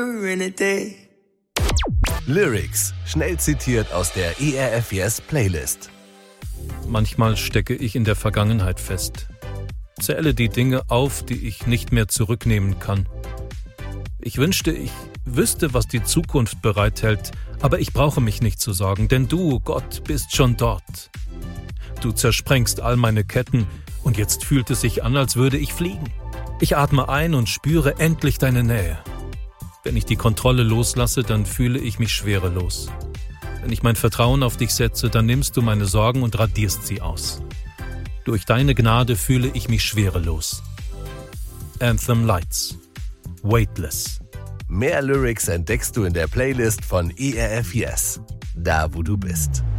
Lyrics, schnell zitiert aus der ERF Yes Playlist. Manchmal stecke ich in der Vergangenheit fest. Zähle die Dinge auf, die ich nicht mehr zurücknehmen kann. Ich wünschte, ich wüsste, was die Zukunft bereithält, aber ich brauche mich nicht zu sorgen, denn du, Gott, bist schon dort. Du zersprengst all meine Ketten und jetzt fühlt es sich an, als würde ich fliegen. Ich atme ein und spüre endlich deine Nähe. Wenn ich die Kontrolle loslasse, dann fühle ich mich schwerelos. Wenn ich mein Vertrauen auf dich setze, dann nimmst du meine Sorgen und radierst sie aus. Durch deine Gnade fühle ich mich schwerelos. Anthem Lights. Weightless. Mehr Lyrics entdeckst du in der Playlist von ERF Yes, da wo du bist.